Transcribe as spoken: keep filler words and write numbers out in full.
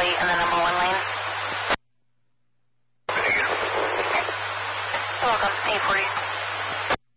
Charlie in the number one lane. Thank you. You're welcome. eight forty.